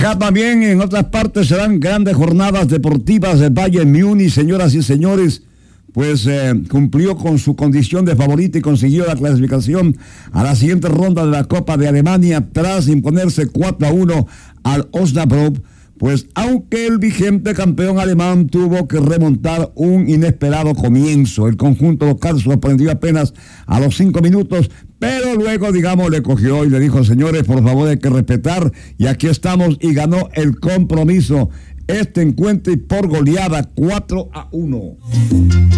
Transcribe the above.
Acá también en otras partes serán grandes jornadas deportivas de Bayern Múnich, señoras y señores. Pues cumplió con su condición de favorito y consiguió la clasificación a la siguiente ronda de la Copa de Alemania tras imponerse 4-1 al Osnabrück. Pues aunque el vigente campeón alemán tuvo que remontar un inesperado comienzo, el conjunto local sorprendió apenas a los 5 minutos, pero luego, digamos, le cogió y le dijo: señores, por favor, hay que respetar, y aquí estamos, y ganó el compromiso este encuentro y por goleada 4-1.